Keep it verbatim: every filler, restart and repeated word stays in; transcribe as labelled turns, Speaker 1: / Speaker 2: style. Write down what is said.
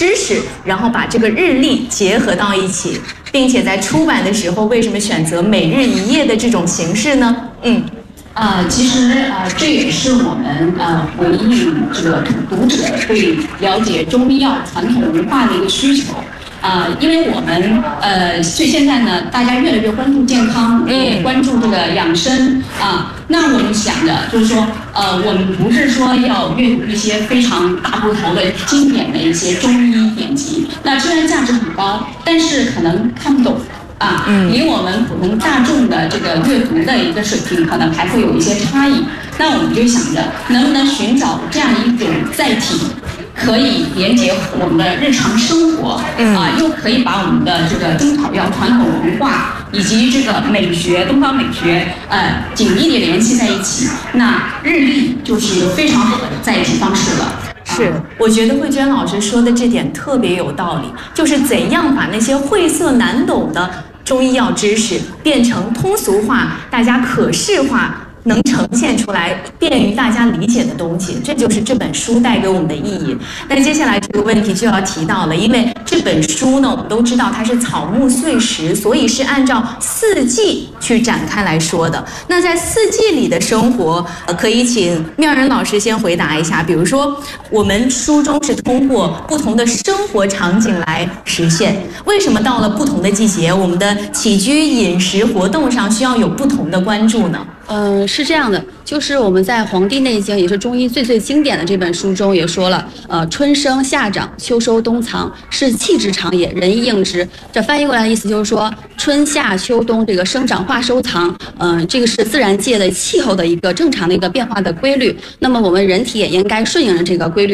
Speaker 1: 知识，然后把这个日历结合到一起，并且在出版的时候，为什么选择每日一页的这种形式呢？嗯。
Speaker 2: 呃，其实呃，这也是我们呃回应这个读者对了解中医药传统文化的一个需求。啊、呃，因为我们呃，所以现在呢，大家越来越关注健康，也关注这个养生啊、呃。那我们想着就是说，呃，我们不是说要阅读一些非常大部头的经典的一些中医典籍，那虽然价值很高，但是可能看不懂。啊，离我们普通大众的这个阅读的一个水平，可能还会有一些差异。那我们就想着，能不能寻找这样一种载体，可以连接我们的日常生活，啊，又可以把我们的这个中草药传统文化以及这个美学、东方美学，呃，紧密地联系在一起。那日历就是一个非常好的载体方式了。
Speaker 1: 是，我觉得慧娟老师说的这点特别有道理，就是怎样把那些晦涩难懂的中医药知识变成通俗化、大家可视化，能呈现出来便于大家理解的东西，这就是这本书带给我们的意义。那接下来这个问题就要提到了，因为这本书呢，我们都知道它是草木岁时，所以是按照四季去展开来说的。那在四季里的生活，呃，可以请妙人老师先回答一下。比如说，我们书中是通过不同的生活场景来实现，为什么到了不同的季节，我们的起居饮食活动上需要有不同的关注呢？
Speaker 3: 嗯、呃，是这样的，就是我们在《黄帝内经》也是中医最最经典的这本书中也说了，呃，春生夏长，秋收冬藏，是气之常也，人亦应之。这翻译过来的意思就是说，春夏秋冬这个生长化收藏，嗯、呃，这个是自然界的气候的一个正常的一个变化的规律。那么我们人体也应该顺应着这个规律。